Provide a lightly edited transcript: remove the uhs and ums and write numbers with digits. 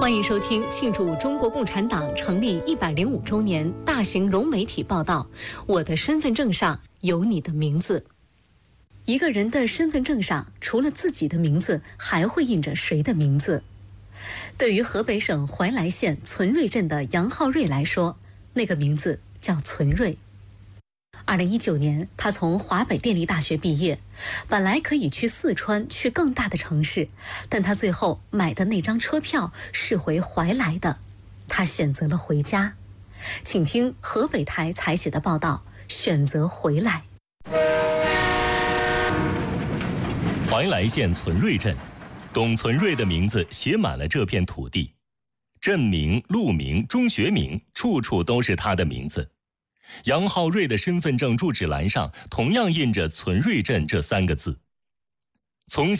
欢迎收听庆祝中国共产党成立105周年大型融媒体报道《我的身份证上有你的名字》。一个人的身份证上除了自己的名字，还会印着谁的名字？对于河北省怀来县存瑞镇的杨浩瑞来说，那个名字叫存瑞。2019年，他从华北电力大学毕业，本来可以去四川，去更大的城市，但他最后买的那张车票是回怀来的，他选择了回家。请听河北台采写的报道，选择回来。 怀来县存瑞镇，董存瑞的名字写满了这片土地，镇名、路名、中学名，处处都是他的名字。杨浩瑞的身份证住址栏上同样印着存瑞镇这3个字。从